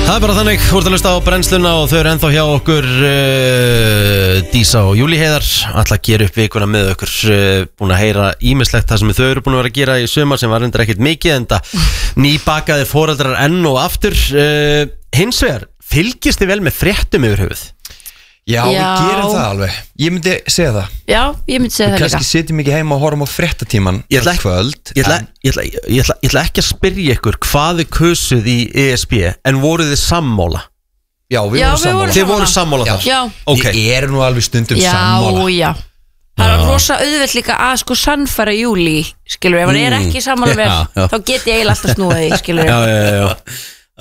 Það bara þannig, þú ert að hlusta á brennsluna og þau eru ennþá hjá okkur Dísa og Júlí Heiðar ætla að gera upp vikuna með okkur búin að heyra ýmislegt það sem þau eru búin að vera að gera í sumar sem var reyndar ekkert mikið en það nýbakaði foreldrar enn og aftur hins vegar, fylgist þið vel með fréttum yfir höfuð? Já, við gerum það alveg. Ég myndi segja það. Já, ég myndi segja það líka. Við kannski setjum ekki heima og horfum á fréttatíman kvöld. Ég ætla ekki að spyrja ykkur hvað þið kusuð í ESB en voruð þið sammála? Já, við vorum sammála. Þið voru sammála þar? Já. Við erum nú alveg stundum sammála. Já. Það er rosa auðvelt líka að sko sannfæra Júlí, skilur, ef hann er ekki sammála vel, þá get ég eiginlega alltaf snúið því, skilur. Já.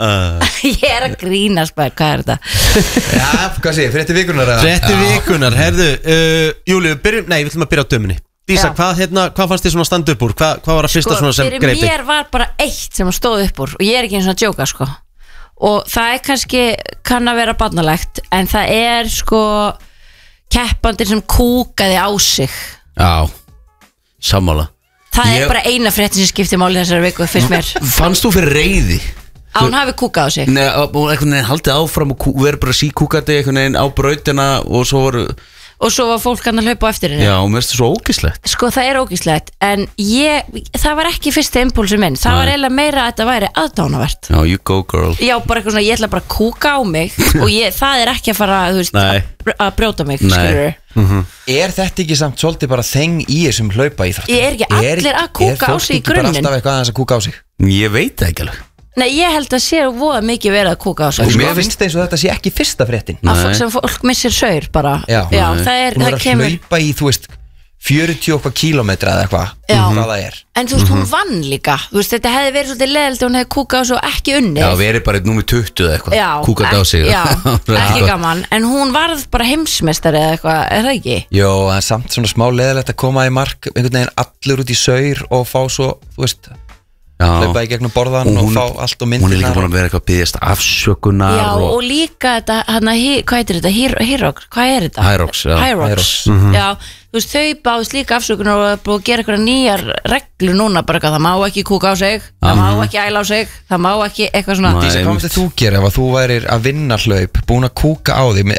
Ég er að grínast bara, hvað er þetta? Já, hvað segir, frétti vikunar? Frétti vikunar, herðu Júlí, við ætlum að byrja á dömunni. Dísa, hvað fannst þið svona standa upp úr? Hvað var að fyrsta svona sem greip þig? Fyrir mér var bara eitt sem stóð upp úr og ég er ekki eins og að djóka sko. Og það er kannski, kann að vera barnalegt, en það er sko keppandir sem kúkaði á sig. Já, sammála. Það er bara eina fréttin sem skiptir máli þessari viku fyrst mér. Fannst þú fyrir reiði? Að hún hafi kúkað á sig? Nei, og einhvern veginn haldið áfram og verið bara síkúkandi einhvern veginn á brautina og svo voru... Og svo var fólk að hlaupa á eftir henni. Já, og mér finnst það svo ógíslegt. Sko, það er ógíslegt, en það var ekki fyrsta impulsu minn. Það var eiginlega meira að þetta væri aðdánavert. Já, you go girl. Já, bara eitthvað svona, ég ætla bara að kúka á mig og það er ekki að fara, þú veist, að brjóta mig, skilur. Er þetta ekki samt svolítið bara þeng í þessum hlaupa í þáttum? Ég er ekki allir að kúka á sig í grunninn? Er fólk ekki bara alltaf eitthvað aðeins að kúka á sig? Ég veit það ekki alveg. Nei, ég held að sé voða mikið verið að kúka á sig. Og mér finnst eins og þetta sé ekki fyrsta fréttin. Sem fólk missir saur bara. Já, það kemur. Hún er að hlaupa í, þú veist, 40 okkar kílómetra eða eitthvað. Hvað það er. En þú veist, hún vann líka. Þú veist, þetta hefði verið svolítið leiðilegt og hún hefði kúkað á sig og ekki unnið. Já, verið bara númer 20 eða eitthvað. Kúkað á sig. Já, ekki gaman. En hún varð bara heimsmeistari eða eitthvað, er það ekki? Jó, en samt svona smá leiðilegt að koma í mark einhvern veginn allir út í saur og fá svo, þú veist hlaupa í gegnum borðan og fá allt og myndir. Hún er líka búin að vera eitthvað að byggjast afsökunar. Já, og líka þetta, hvað heitir þetta? Hyrox, hvað er þetta? Hyrox. Já, þú veist, þau báðist líka afsökunar og búið að gera eitthvað nýjar reglur núna, bara eitthvað, það má ekki kúka á sig, það má ekki æla á sig, það má ekki eitthvað svona. Dísa, hvað myndið þú gera ef þú værir að vinna hlaup, búin að kúka á þig,